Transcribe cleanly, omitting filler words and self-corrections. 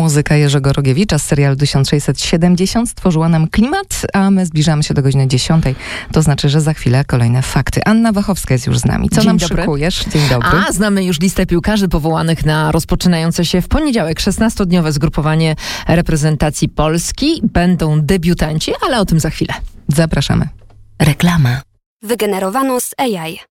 Muzyka Jerzego Rogiewicza z serialu 1670 stworzyła nam klimat, a my zbliżamy się do godziny 10. To znaczy, że za chwilę kolejne fakty. Anna Wachowska jest już z nami. Co Dzień nam dobry. szykujesz? Dzień dobry. Znamy już listę piłkarzy powołanych na rozpoczynające się w poniedziałek 16-dniowe zgrupowanie reprezentacji Polski. Będą debiutanci, ale o tym za chwilę. Zapraszamy. Reklama. Wygenerowano z AI.